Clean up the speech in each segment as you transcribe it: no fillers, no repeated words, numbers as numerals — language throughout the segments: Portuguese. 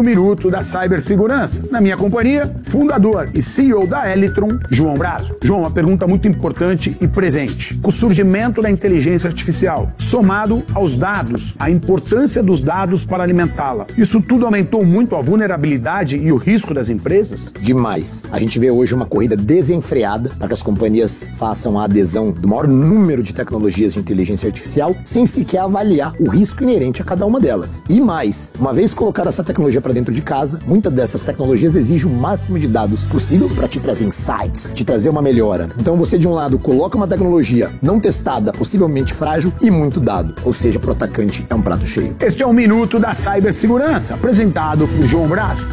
o Minuto da Cibersegurança. Na minha companhia, fundador e CEO da Elitron, João Brazo. João, uma pergunta muito importante e presente. Com o surgimento da inteligência artificial, somado aos dados, a importância dos dados para alimentá-la, isso tudo aumentou muito a vulnerabilidade e o risco das empresas? Demais. A gente vê hoje uma corrida desenfreada para que as companhias façam a adesão do maior número de tecnologias de inteligência artificial sem sequer avaliar o risco inerente a cada uma delas. E mais, uma vez colocar essa tecnologia para dentro de casa, muitas dessas tecnologias exigem o máximo de dados possível para te trazer insights, te trazer uma melhora. Então você, de um lado, coloca uma tecnologia não testada, possivelmente frágil e muito dado. Ou seja, para o atacante é um prato cheio. Este é o Minuto da Cibersegurança, apresentado por João Brazo.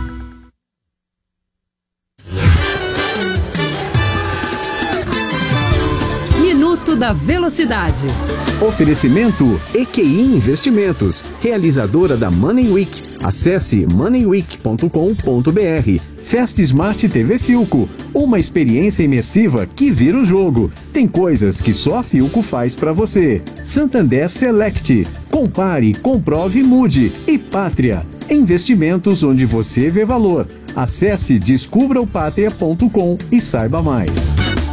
Minuto da Velocidade. Oferecimento EQI Investimentos, realizadora da Money Week. Acesse moneyweek.com.br. Fast Smart TV Philco, uma experiência imersiva que vira o jogo. Tem coisas que só a Philco faz para você. Santander Select, compare, comprove e mude. E Pátria, investimentos onde você vê valor. Acesse descubraopatria.com e saiba mais.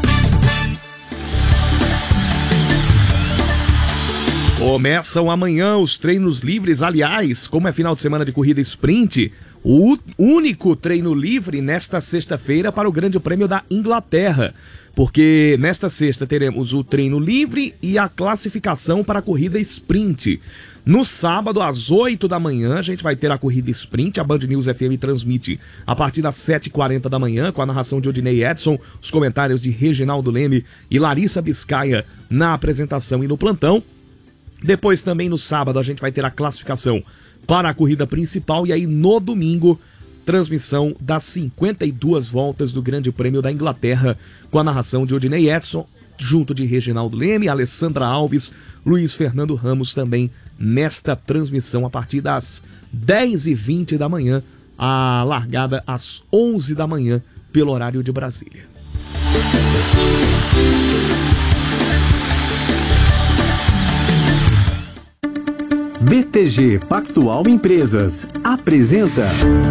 Começam amanhã os treinos livres. Aliás, como é final de semana de corrida sprint, o único treino livre nesta sexta-feira para o Grande Prêmio da Inglaterra. Porque nesta sexta teremos o treino livre e a classificação para a corrida sprint. No sábado, às 8 da manhã, a gente vai ter a corrida sprint. A Band News FM transmite a partir das 7h40 da manhã, com a narração de Odinei Edson, os comentários de Reginaldo Leme e Larissa Biscaia na apresentação e no plantão. Depois também no sábado a gente vai ter a classificação para a corrida principal e aí no domingo transmissão das 52 voltas do Grande Prêmio da Inglaterra com a narração de Odinei Edson, junto de Reginaldo Leme, Alessandra Alves, Luiz Fernando Ramos também nesta transmissão a partir das 10h20 da manhã, a largada às 11 da manhã pelo horário de Brasília. BTG Pactual Empresas apresenta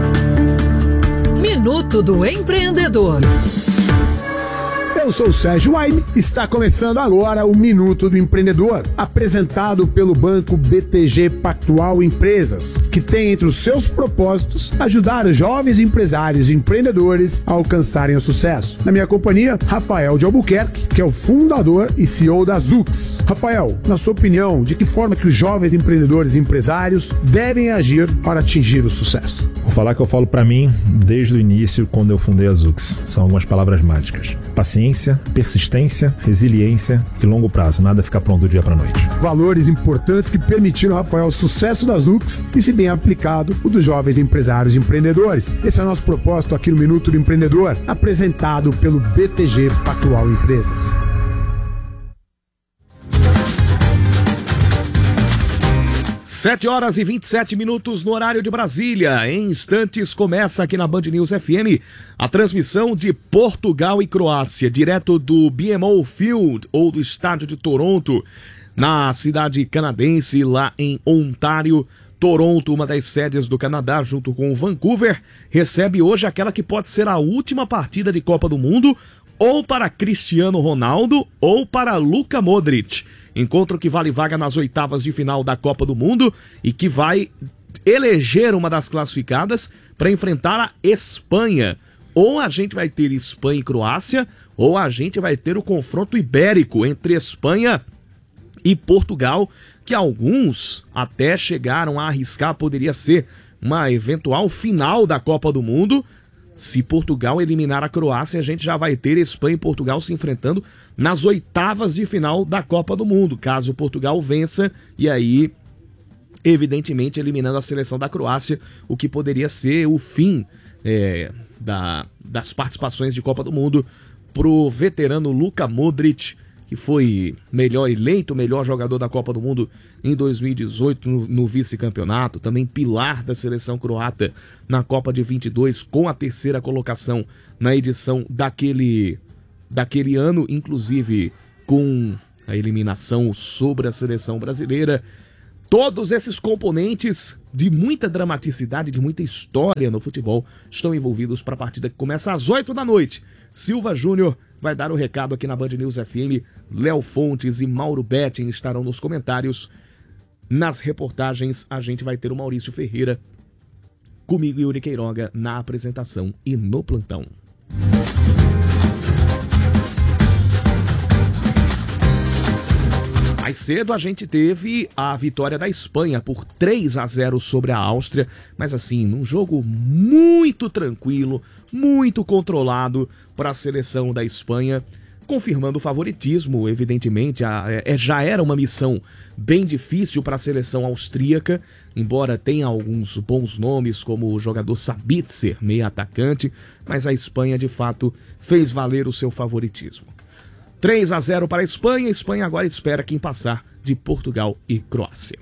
Minuto do Empreendedor. Eu sou o Sérgio Waime, está começando agora o Minuto do Empreendedor, apresentado pelo banco BTG Pactual Empresas, que tem entre os seus propósitos ajudar os jovens empresários e empreendedores a alcançarem o sucesso. Na minha companhia, Rafael de Albuquerque, que é o fundador e CEO da Zux. Rafael, na sua opinião, de que forma que os jovens empreendedores e empresários devem agir para atingir o sucesso? Vou falar que eu falo para mim desde o início, quando eu fundei a Zux. São algumas palavras mágicas: paciência, persistência, resiliência e longo prazo. Nada fica pronto do dia para noite. Valores importantes que permitiram, Rafael, o sucesso da Zux e, se bem aplicado, o dos jovens empresários e empreendedores. Esse é o nosso propósito aqui no Minuto do Empreendedor, apresentado pelo BTG Pactual Empresas. Sete horas e 27 minutos no horário de Brasília. Em instantes começa aqui na Band News FM a transmissão de Portugal e Croácia, direto do BMO Field, ou do estádio de Toronto, na cidade canadense, lá em Ontário. Toronto, uma das sedes do Canadá, junto com Vancouver, recebe hoje aquela que pode ser a última partida de Copa do Mundo, ou para Cristiano Ronaldo, ou para Luka Modric. Encontro que vale vaga nas oitavas de final da Copa do Mundo e que vai eleger uma das classificadas para enfrentar a Espanha. Ou a gente vai ter Espanha e Croácia, ou a gente vai ter o confronto ibérico entre Espanha e Portugal, que alguns até chegaram a arriscar poderia ser uma eventual final da Copa do Mundo. Se Portugal eliminar a Croácia, a gente já vai ter Espanha e Portugal se enfrentando nas oitavas de final da Copa do Mundo, caso Portugal vença, e aí, evidentemente, eliminando a seleção da Croácia, o que poderia ser o fim das participações de Copa do Mundo pro veterano Luka Modric, que foi eleito o melhor jogador da Copa do Mundo em 2018 no vice-campeonato, também pilar da seleção croata na Copa de 22, com a terceira colocação na edição daquele ano, inclusive com a eliminação sobre a seleção brasileira. Todos esses componentes de muita dramaticidade, de muita história no futebol estão envolvidos para a partida que começa às 8 da noite. Silva Júnior vai dar o recado aqui na Band News FM. Léo Fontes e Mauro Betting estarão nos comentários. Nas reportagens, a gente vai ter o Maurício Ferreira, comigo e Yuri Queiroga na apresentação e no plantão. Mais cedo a gente teve a vitória da Espanha por 3-0 sobre a Áustria, mas assim, num jogo muito tranquilo, muito controlado para a seleção da Espanha, confirmando o favoritismo, evidentemente. Já era uma missão bem difícil para a seleção austríaca, embora tenha alguns bons nomes, como o jogador Sabitzer, meio atacante, mas a Espanha de fato fez valer o seu favoritismo. 3-0 para a Espanha. A Espanha agora espera quem passar de Portugal e Croácia.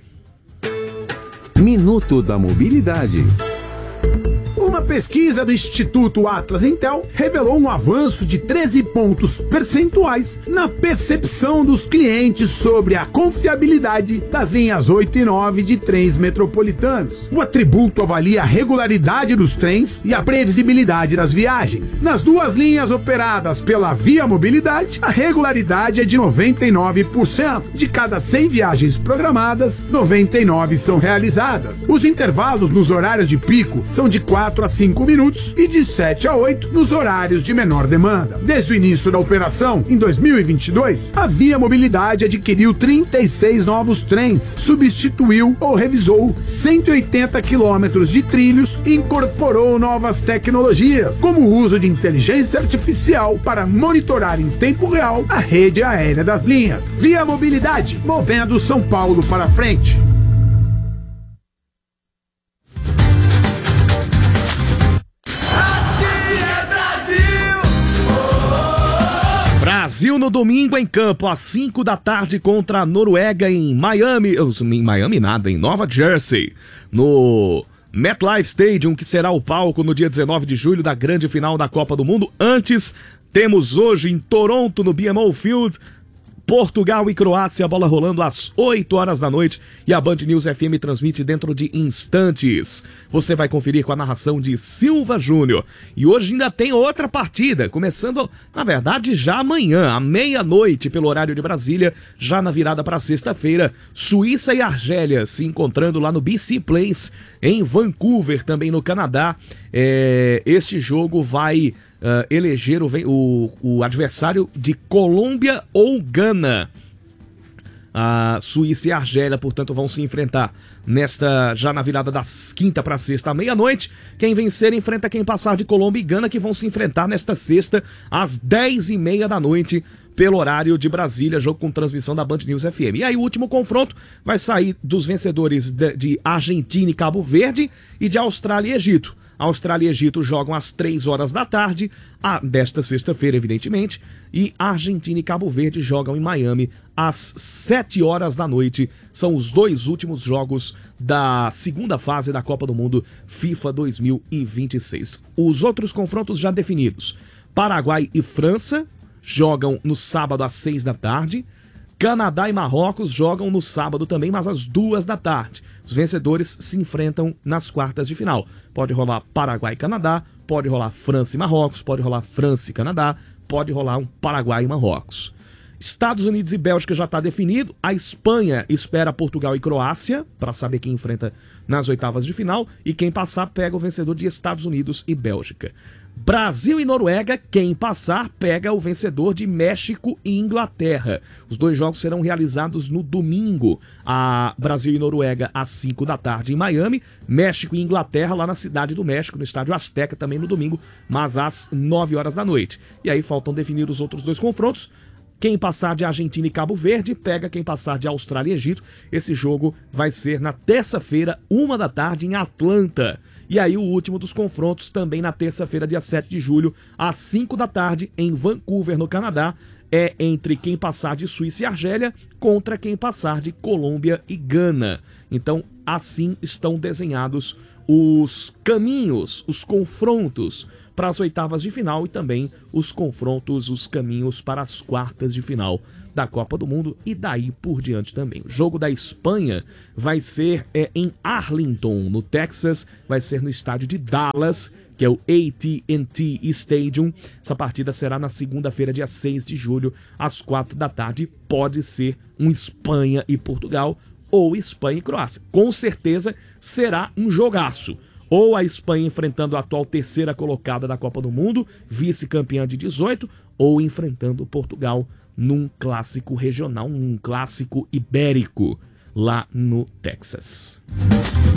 Minuto da Mobilidade. Uma pesquisa do Instituto Atlas Intel revelou um avanço de 13 pontos percentuais na percepção dos clientes sobre a confiabilidade das linhas 8 e 9 de trens metropolitanos. O atributo avalia a regularidade dos trens e a previsibilidade das viagens. Nas duas linhas operadas pela Via Mobilidade, a regularidade é de 99%. De cada 100 viagens programadas, 99 são realizadas. Os intervalos nos horários de pico são de 4 a 5 minutos e de 7 a 8 nos horários de menor demanda. Desde o início da operação, em 2022, a Via Mobilidade adquiriu 36 novos trens, substituiu ou revisou 180 quilômetros de trilhos e incorporou novas tecnologias, como o uso de inteligência artificial para monitorar em tempo real a rede aérea das linhas. Via Mobilidade, movendo São Paulo para frente. Brasil no domingo em campo, às 5 da tarde contra a Noruega em Miami. Em Miami nada, em Nova Jersey. No MetLife Stadium, que será o palco no dia 19 de julho da grande final da Copa do Mundo. Antes, temos hoje em Toronto, no BMO Field, Portugal e Croácia, a bola rolando às 8 horas da noite, e a Band News FM transmite dentro de instantes. Você vai conferir com a narração de Silva Júnior. E hoje ainda tem outra partida, começando, na verdade, já amanhã, à meia-noite, pelo horário de Brasília, já na virada para sexta-feira, Suíça e Argélia se encontrando lá no BC Place, em Vancouver, também no Canadá. Este jogo vai eleger o adversário de Colômbia ou Gana. A Suíça e a Argélia, portanto, vão se enfrentar já na virada das quinta para sexta à meia-noite. Quem vencer enfrenta quem passar de Colômbia e Gana, que vão se enfrentar nesta sexta às 10h30 da noite, pelo horário de Brasília, jogo com transmissão da Band News FM. E aí o último confronto vai sair dos vencedores de Argentina e Cabo Verde e de Austrália e Egito. Austrália e Egito jogam às 3 horas da tarde, desta sexta-feira, evidentemente, e Argentina e Cabo Verde jogam em Miami às 7 horas da noite. São os dois últimos jogos da segunda fase da Copa do Mundo FIFA 2026. Os outros confrontos já definidos. Paraguai e França jogam no sábado às 6 da tarde. Canadá e Marrocos jogam no sábado também, mas às 2 da tarde. Os vencedores se enfrentam nas quartas de final. Pode rolar Paraguai e Canadá, pode rolar França e Marrocos, pode rolar França e Canadá, pode rolar um Paraguai e Marrocos. Estados Unidos e Bélgica já está definido. A Espanha espera Portugal e Croácia para saber quem enfrenta nas oitavas de final. E quem passar pega o vencedor de Estados Unidos e Bélgica. Brasil e Noruega, quem passar pega o vencedor de México e Inglaterra. Os dois jogos serão realizados no domingo. A Brasil e Noruega às 5 da tarde em Miami. México e Inglaterra lá na Cidade do México, no Estádio Azteca, também no domingo, mas às 9 horas da noite. E aí faltam definir os outros dois confrontos. Quem passar de Argentina e Cabo Verde pega quem passar de Austrália e Egito. Esse jogo vai ser na terça-feira, 1 da tarde, em Atlanta. E aí o último dos confrontos também na terça-feira, dia 7 de julho, às 5 da tarde, em Vancouver, no Canadá. É entre quem passar de Suíça e Argélia contra quem passar de Colômbia e Gana. Então, assim estão desenhados os caminhos, os confrontos para as oitavas de final e também os confrontos, os caminhos para as quartas de final da Copa do Mundo e daí por diante também. O jogo da Espanha vai ser em Arlington, no Texas, vai ser no estádio de Dallas, que é o AT&T Stadium. Essa partida será na segunda-feira, dia 6 de julho, às 4 da tarde. Pode ser um Espanha e Portugal ou Espanha e Croácia. Com certeza será um jogaço. Ou a Espanha enfrentando a atual terceira colocada da Copa do Mundo, vice-campeã de 18, ou enfrentando Portugal num clássico regional, um clássico ibérico lá no Texas.